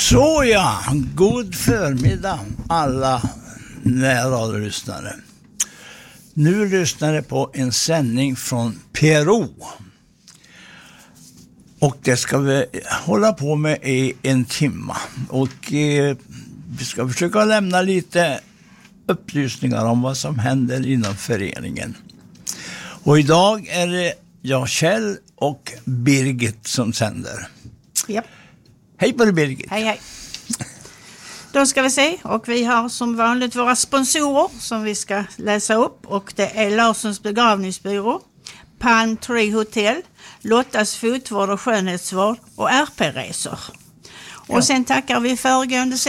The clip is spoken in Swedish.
Så ja, god förmiddag alla närradiolyssnare. Nu lyssnar jag på en sändning från PRO. Och det ska vi hålla på med i en timme. Och vi ska försöka lämna lite upplysningar om vad som händer inom föreningen. Och idag är det jag, Kjell och Birgit som sänder. Japp. Hej på dig, Birgit. Hej, hej. Då ska vi se, och vi har som vanligt våra sponsorer som vi ska läsa upp, och det är Larssons begravningsbyrå, Palm Tree Hotel, Lottas fotvård och skönhetsvård och RP-resor. Och sen tackar vi föregående